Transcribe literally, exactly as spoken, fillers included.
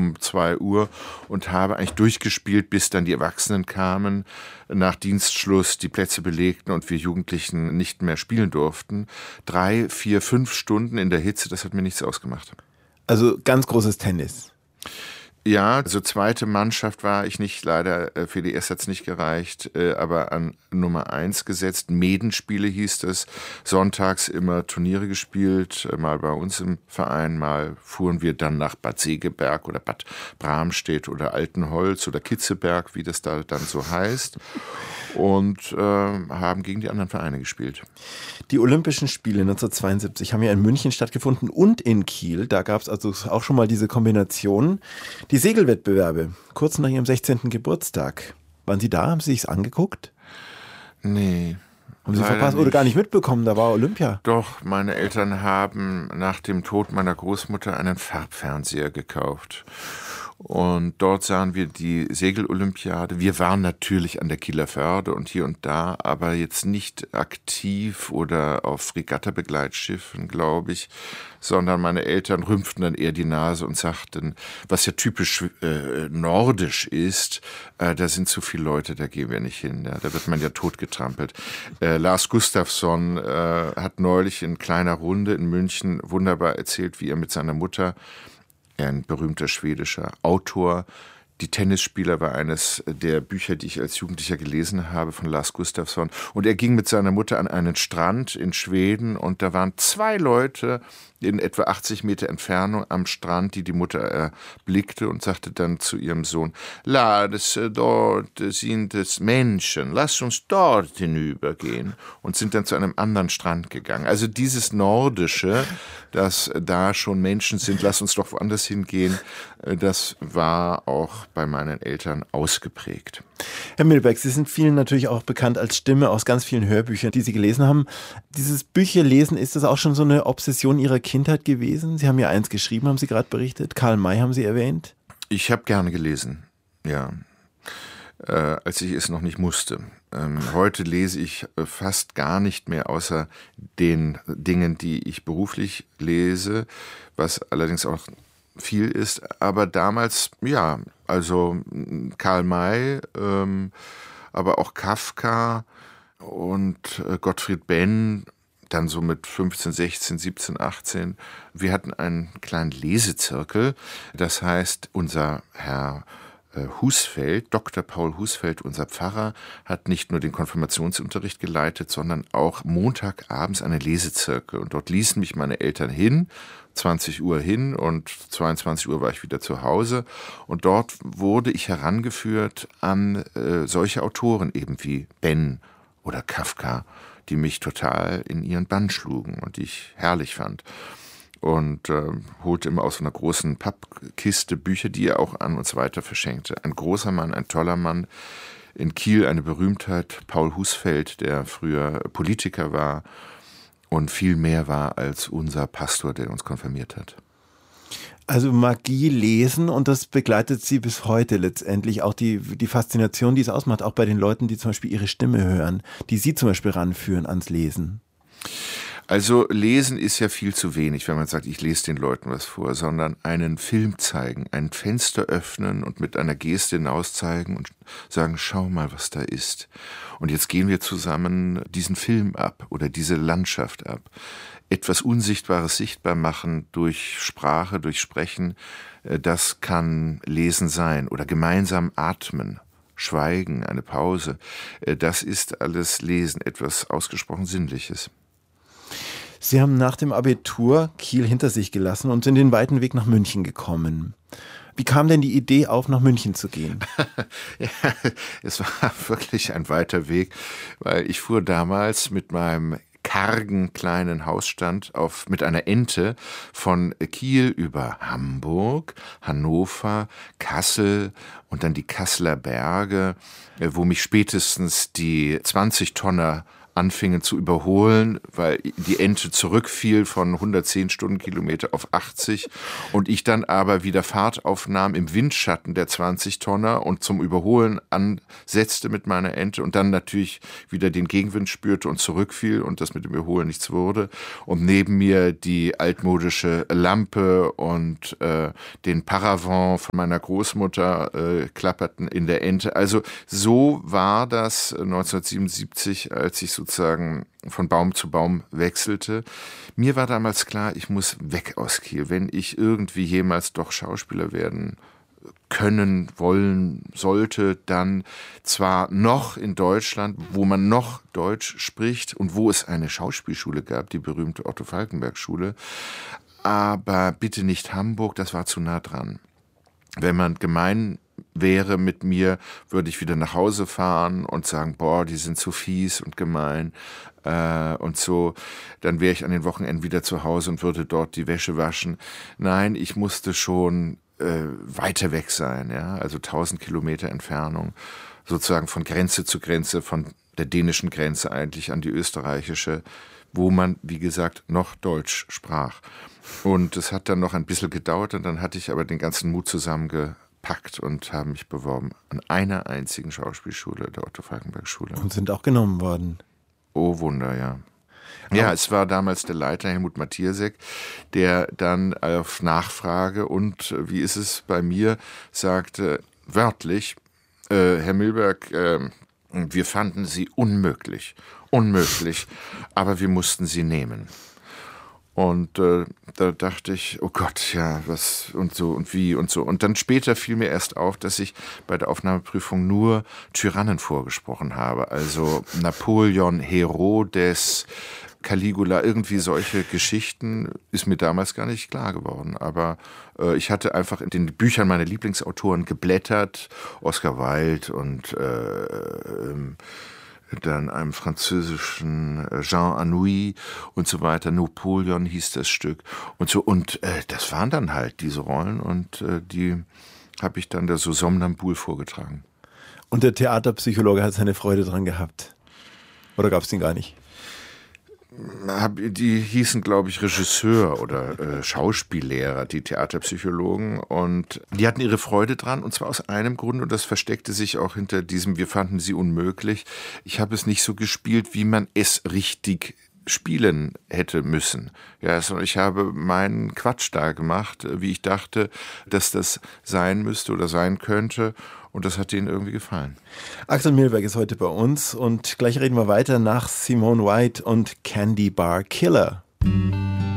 um zwei Uhr und habe eigentlich durchgespielt, bis dann die Erwachsenen kamen, nach Dienstschluss die Plätze belegten und wir Jugendlichen nicht mehr spielen durften. Drei, vier, fünf Stunden in der Hitze, das hat mir nichts ausgemacht. Also ganz großes Tennis. Ja, also zweite Mannschaft war ich nicht, leider für die erste hat's nicht gereicht, aber an Nummer eins gesetzt. Medenspiele hieß es, sonntags immer Turniere gespielt, mal bei uns im Verein, mal fuhren wir dann nach Bad Segeberg oder Bad Bramstedt oder Altenholz oder Kitzeberg, wie das da dann so heißt. Und äh, haben gegen die anderen Vereine gespielt. Die Olympischen Spiele neunzehnhundertzweiundsiebzig haben ja in München stattgefunden und in Kiel. Da gab es also auch schon mal diese Kombination. Die Segelwettbewerbe, kurz nach Ihrem sechzehnten Geburtstag. Waren Sie da? Haben Sie sich's angeguckt? Nee. Haben Sie verpasst oder gar nicht mitbekommen? Da war Olympia. Doch, meine Eltern haben nach dem Tod meiner Großmutter einen Farbfernseher gekauft. Und dort sahen wir die Segelolympiade. Wir waren natürlich an der Kieler Förde und hier und da, aber jetzt nicht aktiv oder auf Regatta-Begleitschiffen, glaube ich, sondern meine Eltern rümpften dann eher die Nase und sagten, was ja typisch äh, nordisch ist, äh, da sind zu viele Leute, da gehen wir nicht hin. Ja, da wird man ja totgetrampelt. Äh, Lars Gustafsson äh, hat neulich in kleiner Runde in München wunderbar erzählt, wie er mit seiner Mutter, ein berühmter schwedischer Autor. Die Tennisspieler war eines der Bücher, die ich als Jugendlicher gelesen habe, von Lars Gustafsson. Und er ging mit seiner Mutter an einen Strand in Schweden und da waren zwei Leute in etwa achtzig Meter Entfernung am Strand, die die Mutter erblickte und sagte dann zu ihrem Sohn, Lars, dort sind es Menschen, lass uns dort hinübergehen. Und sind dann zu einem anderen Strand gegangen. Also dieses Nordische, dass da schon Menschen sind, lass uns doch woanders hingehen, das war auch bei meinen Eltern ausgeprägt. Herr Milberg, Sie sind vielen natürlich auch bekannt als Stimme aus ganz vielen Hörbüchern, die Sie gelesen haben. Dieses Bücherlesen, ist das auch schon so eine Obsession Ihrer Kindheit gewesen? Sie haben ja eins geschrieben, haben Sie gerade berichtet. Karl May haben Sie erwähnt. Ich habe gerne gelesen, ja, äh, als ich es noch nicht musste. Ähm, heute lese ich äh, fast gar nicht mehr, außer den Dingen, die ich beruflich lese, was allerdings auch viel ist, aber damals, ja, also Karl May, ähm, aber auch Kafka und äh, Gottfried Benn, dann so mit fünfzehn, sechzehn, siebzehn, achtzehn. Wir hatten einen kleinen Lesezirkel, das heißt, unser Herr äh, Husfeld, Doktor Paul Husfeld, unser Pfarrer, hat nicht nur den Konfirmationsunterricht geleitet, sondern auch montagabends einen Lesezirkel. Und dort ließen mich meine Eltern hin, zwanzig Uhr hin und zweiundzwanzig Uhr war ich wieder zu Hause. Und dort wurde ich herangeführt an äh, solche Autoren eben wie Benn oder Kafka, die mich total in ihren Bann schlugen und die ich herrlich fand. Und äh, holte immer aus so einer großen Pappkiste Bücher, die er auch an uns weiter verschenkte. Ein großer Mann, ein toller Mann. In Kiel eine Berühmtheit, Paul Husfeld, der früher Politiker war und viel mehr war als unser Pastor, der uns konfirmiert hat. Also Magie lesen, und das begleitet Sie bis heute letztendlich. Auch die, die Faszination, die es ausmacht, auch bei den Leuten, die zum Beispiel Ihre Stimme hören, die Sie zum Beispiel ranführen ans Lesen. Also lesen ist ja viel zu wenig, wenn man sagt, ich lese den Leuten was vor, sondern einen Film zeigen, ein Fenster öffnen und mit einer Geste hinaus zeigen und sagen, schau mal, was da ist. Und jetzt gehen wir zusammen diesen Film ab oder diese Landschaft ab. Etwas Unsichtbares sichtbar machen durch Sprache, durch Sprechen, das kann Lesen sein oder gemeinsam atmen. Schweigen, eine Pause, das ist alles Lesen, etwas ausgesprochen Sinnliches. Sie haben nach dem Abitur Kiel hinter sich gelassen und sind den weiten Weg nach München gekommen. Wie kam denn die Idee auf, nach München zu gehen? Ja, es war wirklich ein weiter Weg, weil ich fuhr damals mit meinem kargen kleinen Hausstand auf, mit einer Ente von Kiel über Hamburg, Hannover, Kassel und dann die Kasseler Berge, wo mich spätestens die zwanzig Tonner anfingen zu überholen, weil die Ente zurückfiel von hundertzehn Stundenkilometer auf achtzig und ich dann aber wieder Fahrt aufnahm im Windschatten der zwanzig Tonner und zum Überholen ansetzte mit meiner Ente und dann natürlich wieder den Gegenwind spürte und zurückfiel und das mit dem Überholen nichts wurde und neben mir die altmodische Lampe und äh, den Paravent von meiner Großmutter äh, klapperten in der Ente. Also so war das neunzehnhundertsiebenundsiebzig, als ich sozusagen von Baum zu Baum wechselte. Mir war damals klar, ich muss weg aus Kiel, wenn ich irgendwie jemals doch Schauspieler werden können, wollen, sollte, dann zwar noch in Deutschland, wo man noch Deutsch spricht und wo es eine Schauspielschule gab, die berühmte Otto-Falckenberg-Schule, aber bitte nicht Hamburg, das war zu nah dran. Wenn man gemein wäre mit mir, würde ich wieder nach Hause fahren und sagen, boah, die sind so fies und gemein äh, und so. Dann wäre ich an den Wochenenden wieder zu Hause und würde dort die Wäsche waschen. Nein, ich musste schon äh, weiter weg sein, ja, also tausend Kilometer Entfernung, sozusagen von Grenze zu Grenze, von der dänischen Grenze eigentlich an die österreichische, wo man, wie gesagt, noch Deutsch sprach. Und es hat dann noch ein bisschen gedauert und dann hatte ich aber den ganzen Mut zusammengepackt und habe mich beworben an einer einzigen Schauspielschule, der Otto-Falckenberg-Schule. Und sind auch genommen worden. Oh Wunder, ja. Ja, es war damals der Leiter Helmut Mathiasek, der dann auf Nachfrage und wie ist es bei mir, sagte wörtlich, äh, Herr Milberg, äh, wir fanden Sie unmöglich, unmöglich, aber wir mussten Sie nehmen. Und äh, da dachte ich, oh Gott, ja, was und so und wie und so. Und dann später fiel mir erst auf, dass ich bei der Aufnahmeprüfung nur Tyrannen vorgesprochen habe. Also Napoleon, Herodes, Caligula, irgendwie solche Geschichten ist mir damals gar nicht klar geworden. Aber äh, ich hatte einfach in den Büchern meiner Lieblingsautoren geblättert, Oscar Wilde und äh, ähm, dann einem französischen Jean Anouilh und so weiter, Napoleon hieß das Stück und so. Und äh, das waren dann halt diese Rollen und äh, die habe ich dann der so Somnambul vorgetragen. Und der Theaterpsychologe hat seine Freude dran gehabt? Oder gab es den gar nicht? Die hießen, glaube ich, Regisseur oder äh, Schauspiellehrer, die Theaterpsychologen. Und die hatten ihre Freude dran, und zwar aus einem Grund, und das versteckte sich auch hinter diesem, wir fanden sie unmöglich. Ich habe es nicht so gespielt, wie man es richtig spielen hätte müssen. Ja, also ich habe meinen Quatsch da gemacht, wie ich dachte, dass das sein müsste oder sein könnte. Und das hat denen irgendwie gefallen. Axel Milberg ist heute bei uns und gleich reden wir weiter nach Simone White und Candy Bar Killer.